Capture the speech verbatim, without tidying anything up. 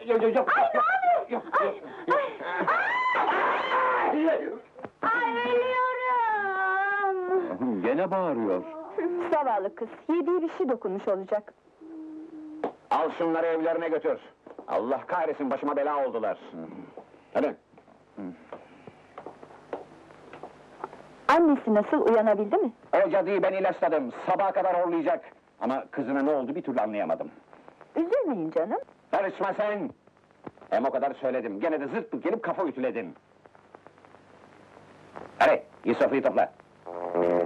Yok, yok, yok. Ay, ne oluyor? Yok, Ay, yok. Ay, ölüyorum! Gene bağırıyor. Zavallı kız, yediği bir şey dokunmuş olacak. Al şunları evlerine götür. Allah kahretsin, başıma bela oldular. Hadi. Annesi nasıl, uyanabildi mi? O cadıyı ben ilaçladım, sabaha kadar horlayacak. Ama kızına ne oldu bir türlü anlayamadım. Üzülmeyin canım. Karışma sen! Hem o kadar söyledim, gene de zırt pırt gelip kafa ütüledin. Hadi, git sofrayı topla.